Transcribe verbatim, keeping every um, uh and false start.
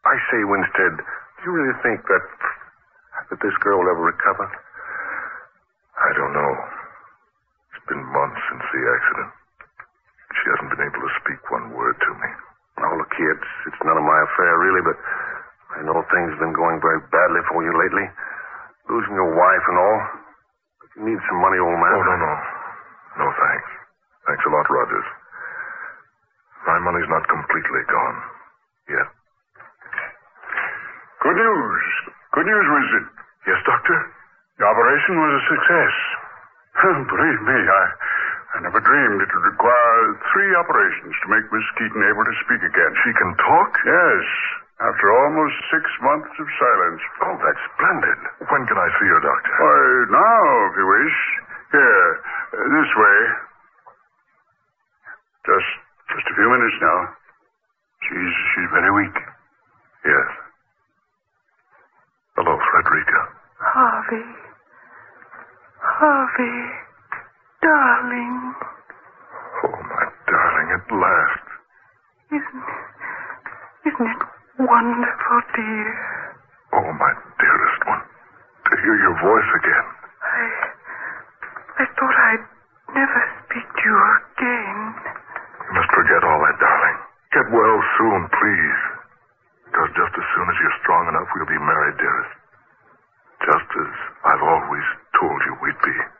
I say, Winstead, do you really think that that this girl will ever recover? I don't know. It's been months since the accident. She hasn't been able to speak one word to me. Now, look here, it's, it's none of my affair, really, but I know things have been going very badly for you lately. Losing your wife and all. But you need some money, old man. Oh, no, no. No, thanks. Thanks a lot, Rogers. My money's not completely gone. Yet. Good news. Good news, Winston. Yes, Doctor? The operation was a success. Believe me, I, I never dreamed it would require three operations to make Miss Keaton able to speak again. She can talk? Yes, after almost six months of silence. Oh, that's splendid. When can I see her, Doctor? Why, now, if you wish. Here, uh, this way. Just, just a few minutes now. She's, she's very weak. Yes. Hello, Frederica. Harvey. Harvey. Darling. Oh, my darling, at last. Isn't, isn't it wonderful, dear? Oh, my dearest one. To hear your voice again. I... I thought I'd never speak to you again. You must forget all that, darling. Get well soon, please. Because just as soon as you're strong enough, we'll be married, dearest. Just as I've always told you we'd be.